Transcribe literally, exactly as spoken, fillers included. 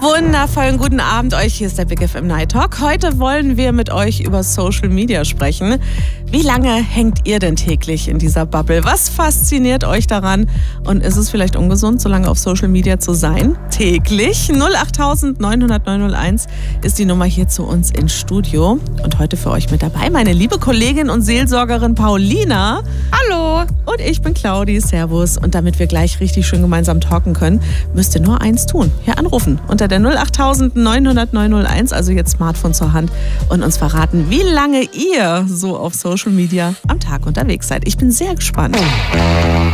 Wundervollen guten Abend euch, hier ist der Big F M Night Talk. Heute wollen wir mit euch über Social Media sprechen. Wie lange hängt ihr denn täglich in dieser Bubble? Was fasziniert euch daran? Und ist es vielleicht ungesund, so lange auf Social Media zu sein? Täglich? null acht neun null null neun null eins ist die Nummer hier zu uns ins Studio. Und heute für euch mit dabei meine liebe Kollegin und Seelsorgerin Paulina. Hallo. Und ich bin Claudi. Servus. Und damit wir gleich richtig schön gemeinsam talken können, müsst ihr nur eins tun. Hier anrufen unter der null acht neun null null neun null eins, also jetzt Smartphone zur Hand, und uns verraten, wie lange ihr so auf Social Media am Tag unterwegs seid. Ich bin sehr gespannt.